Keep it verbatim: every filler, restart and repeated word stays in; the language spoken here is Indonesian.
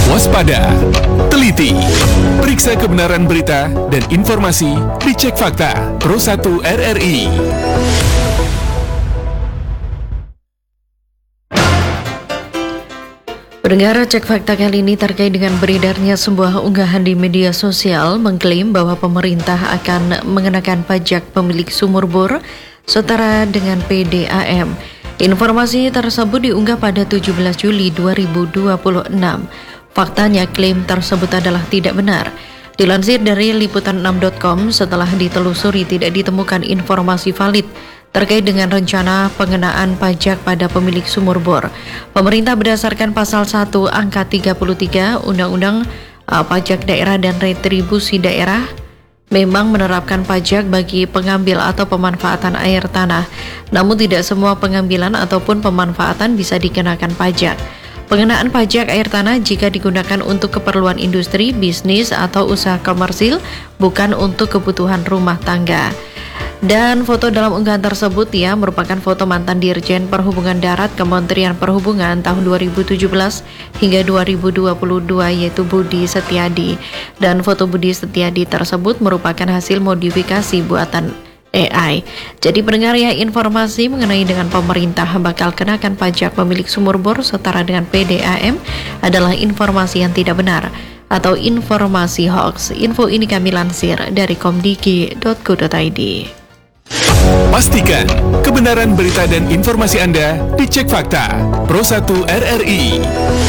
Waspada, teliti, periksa kebenaran berita dan informasi, dicek fakta. Pro satu R R I. Pendengar, cek fakta kali ini terkait dengan beredarnya sebuah unggahan di media sosial mengklaim bahwa pemerintah akan mengenakan pajak pemilik sumur bor setara dengan P D A M. Informasi tersebut diunggah pada tujuh belas Juli dua ribu dua puluh enam. Faktanya, klaim tersebut adalah tidak benar. Dilansir dari liputan enam titik com, setelah ditelusuri tidak ditemukan informasi valid terkait dengan rencana pengenaan pajak pada pemilik sumur bor. Pemerintah berdasarkan pasal satu angka tiga puluh tiga Undang-Undang uh, Pajak Daerah dan Retribusi Daerah memang menerapkan pajak bagi pengambil atau pemanfaatan air tanah. Namun tidak semua pengambilan ataupun pemanfaatan bisa dikenakan pajak. Pengenaan pajak air tanah jika digunakan untuk keperluan industri, bisnis, atau usaha komersil, bukan untuk kebutuhan rumah tangga. Dan foto dalam unggahan tersebut ya merupakan foto mantan Dirjen Perhubungan Darat Kementerian Perhubungan tahun dua ribu tujuh belas hingga dua ribu dua puluh dua, yaitu Budi Setiadi. Dan foto Budi Setiadi tersebut merupakan hasil modifikasi buatan A I. Jadi pendengar ya, informasi mengenai dengan pemerintah bakal kenakan pajak pemilik sumur bor setara dengan P D A M adalah informasi yang tidak benar atau informasi hoax. Info ini kami lansir dari komdiki titik co titik i d. Pastikan kebenaran berita dan informasi Anda dicek fakta. Pro satu R R I.